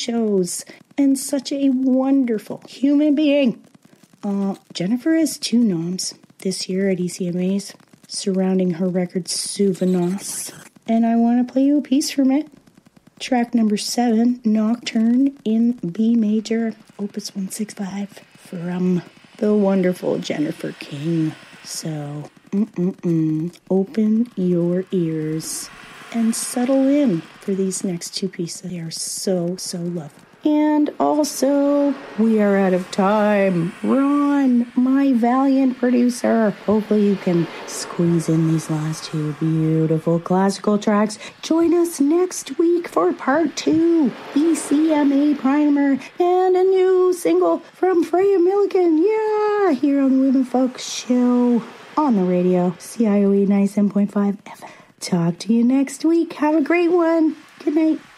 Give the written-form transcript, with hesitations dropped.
shows, and such a wonderful human being. Jennifer has 2 noms this year at ECMAs surrounding her record Souvenirs, and I want to play you a piece from it. Track number 7, Nocturne in B major, opus 165, from the wonderful Jennifer King. So, open your ears and settle in for these next 2 pieces. They are so, so lovely. And also, we are out of time. Ron, my valiant producer. Hopefully you can squeeze in these last 2 beautiful classical tracks. Join us next week for part 2, ECMA Primer, and a new single from Freya Milligan. Yeah, here on the Women Folk Show on the radio, CIOE 97.5 FM. Talk to you next week. Have a great one. Good night.